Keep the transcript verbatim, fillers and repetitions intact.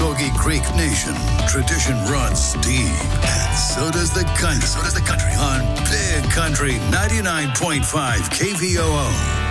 Muskogee Creek Nation. Tradition runs deep, and so does the country. So does the country on Big Country ninety-nine point five K V O O.